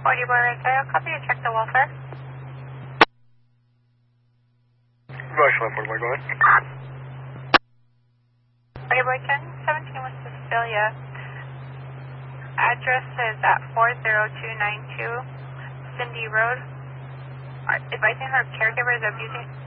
40 Boy Red I'll copy to check the welfare. Rush 140 Boy, go ahead. 40 Boy 1017 West Cecilia. Address is at 40292 Cindy Road. Advising her caregiver is abusing